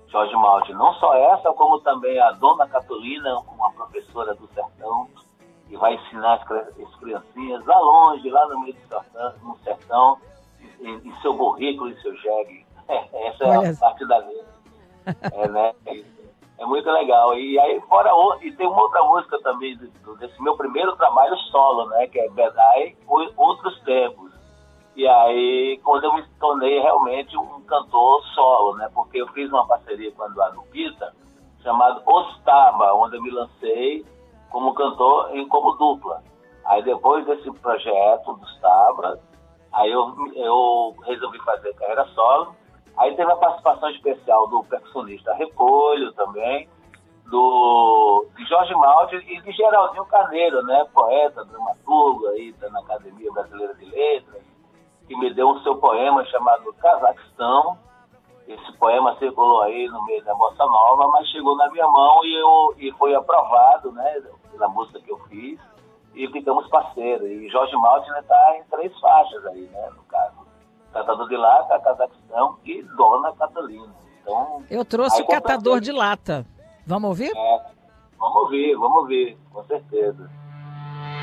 Jorge Maldi. Não só essa, como também a Dona Catolina, uma professora do sertão, que vai ensinar as criancinhas lá longe, lá no meio do sertão, no sertão, em seu burrico e seu jegue. Essa é a parte da vida. Né? É muito legal. E aí, e tem uma outra música também desse meu primeiro trabalho solo, né? Que é Bedai, Outros Tempos. E aí, quando eu me tornei realmente um cantor solo, né? Porque eu fiz uma parceria com o Eduardo Pita, chamado Ostaba, onde eu me lancei como cantor e como dupla. Aí depois desse projeto do Ostaba, aí eu resolvi fazer carreira solo. Aí teve a participação especial do percussionista Repolho também, de Jorge Maldi e de Geraldinho Carneiro, né? Poeta, dramaturgo aí na Academia Brasileira de Letras, que me deu um seu poema chamado Cazaquistão. Esse poema circulou aí no meio da Bossa Nova, mas chegou na minha mão e foi aprovado, né, pela música que eu fiz, e ficamos parceiros. E Jorge Maldi está em 3 faixas aí, né, no caso. Catador de Lata, Cazaquistão e Dona Catalina. Então, eu trouxe Catador de Lata. Vamos ouvir? Vamos ouvir, com certeza.